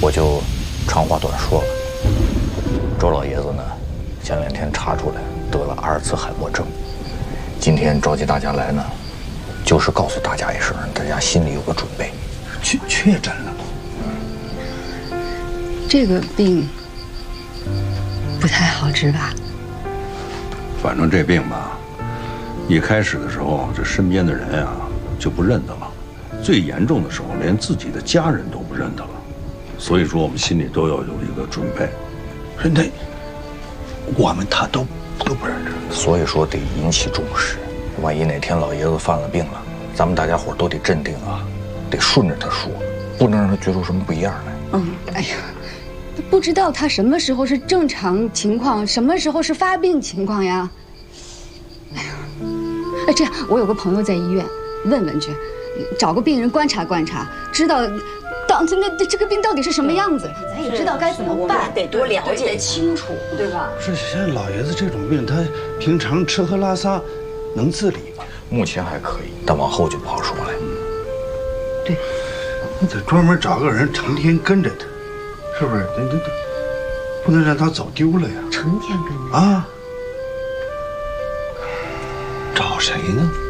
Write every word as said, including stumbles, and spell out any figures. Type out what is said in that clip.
我就长话短说了。周老爷子呢，前两天查出来得了阿尔茨海默症。今天召集大家来呢，就是告诉大家一声，让大家心里有个准备。 确确诊了。 这个病不太好治吧？ 反正这病吧，一开始的时候，这身边的人啊就不认得了，最严重的时候，连自己的家人都不认得了。所以说，我们心里都要有一个准备。 那我们他都都不认识， 所以说得引起重视。万一哪天老爷子犯了病了，咱们大家伙都得镇定啊，得顺着他说，不能让他觉出什么不一样来。 嗯，哎呀，不知道他什么时候是正常情况，什么时候是发病情况呀？哎呀，哎，这样我有个朋友在医院，问问去，找个病人观察观察，知道当那那这个病到底是什么样子，咱也知道该怎么办， 得多了解清楚，对吧？ 不是，像老爷子这种病，他平常吃喝拉撒能自理吗？ 目前还可以，但往后就不好说了。 对， 那得专门找个人成天跟着他，是不是？那那不能让他走丢了呀。 成天跟着啊，找谁呢？